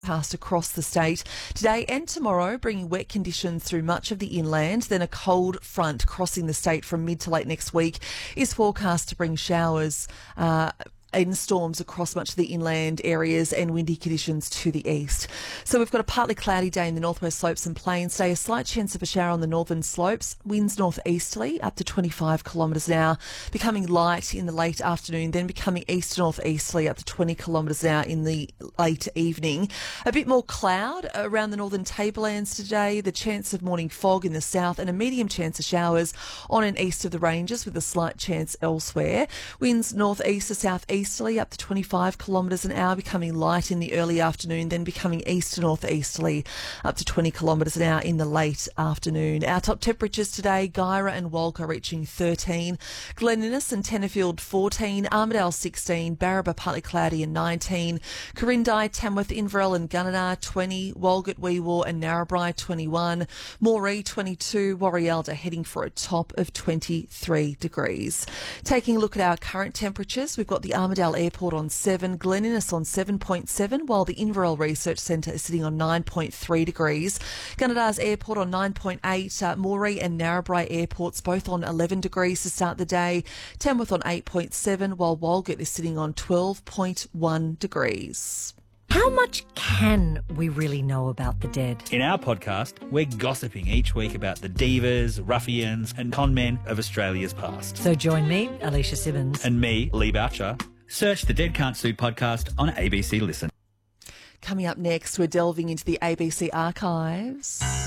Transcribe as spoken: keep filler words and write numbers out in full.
Passed across the state today and tomorrow, bringing wet conditions through much of the inland. Then a cold front crossing the state from mid to late next week is forecast to bring showers uh, and storms across much of the inland areas and windy conditions to the east. So we've got a partly cloudy day in the northwest slopes and plains today, a slight chance of a shower on the northern slopes, winds northeasterly up to twenty-five kilometres an hour, becoming light in the late afternoon, then becoming east to northeasterly up to twenty kilometres an hour in the late evening. A bit more cloud around the northern tablelands today, the chance of morning fog in the south and a medium chance of showers on and east of the ranges with a slight chance elsewhere. Winds northeast to southeast easterly up to twenty-five kilometres an hour, becoming light in the early afternoon, then becoming east to northeasterly up to twenty kilometres an hour in the late afternoon. Our top temperatures today, Guyra and Walker reaching thirteen, Glen Innes and Tenterfield fourteen, Armidale sixteen, Barraba partly cloudy and nineteen, Corindai, Tamworth, Inverell and Gunnedah twenty, Walgett, Weewar and Narrabri twenty-one, Moree twenty-two, Warrialda heading for a top of twenty-three degrees. Taking a look at our current temperatures, we've got the Armidale Airport on seven, Glen Innes on seven point seven, while the Inverell Research Centre is sitting on nine point three degrees. Gunnedah's Airport on nine point eight, uh, Moree and Narrabri Airports both on eleven degrees to start the day, Tamworth on eight point seven, while Walgett is sitting on twelve point one degrees. How much can we really know about the dead? In our podcast, we're gossiping each week about the divas, ruffians and con men of Australia's past. So join me, Alicia Simmons. And me, Lee Boucher. Search the Dead Can't Sue podcast on A B C Listen. Coming up next, we're delving into the A B C archives.